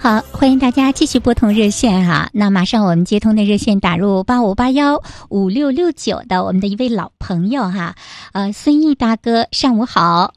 好，欢迎大家继续拨通热线哈。那马上我们接通的热线打入85815669的我们的一位老朋友哈，孙毅大哥，上午好，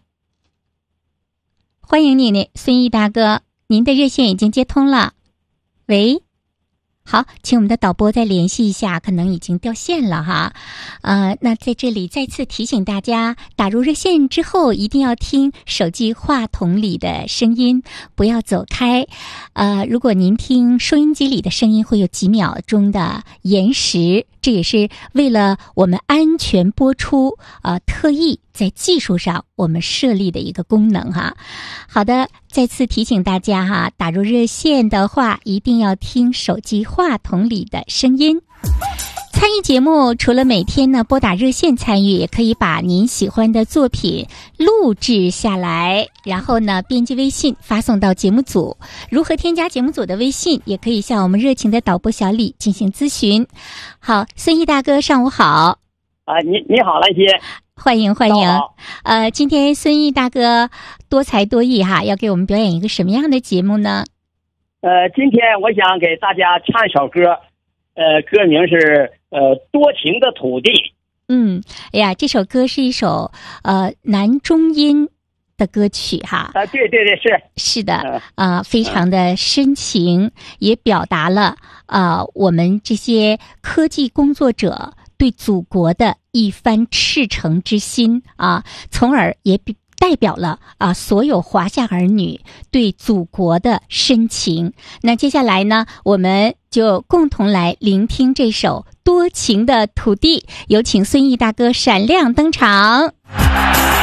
欢迎你呢，孙毅大哥，您的热线已经接通了。喂，好，请我们的导播再联系一下，可能已经掉线了哈。那在这里再次提醒大家，打入热线之后一定要听手机话筒里的声音，不要走开。如果您听收音机里的声音会有几秒钟的延时，这也是为了我们安全播出，特意在技术上我们设立的一个功能哈。好的，再次提醒大家哈，打入热线的话一定要听手机话筒里的声音。参与节目除了每天呢拨打热线参与，也可以把您喜欢的作品录制下来，然后呢编辑微信发送到节目组。如何添加节目组的微信，也可以向我们热情的导播小李进行咨询。好，孙毅大哥上午好。 你好，兰心， 欢迎欢迎。今天孙毅大哥多才多艺哈，要给我们表演一个什么样的节目呢？ 今天我想给大家唱一首歌，歌名是多情的土地。 哎呀，这首歌是一首男中音的歌曲哈。 对， 是的，非常的深情，也表达了我们这些科技工作者对祖国的一番赤诚之心啊，从而也代表了所有华夏儿女对祖国的深情。那接下来呢，我们就共同来聆听这首多情的土地，有请孙毅大哥闪亮登场。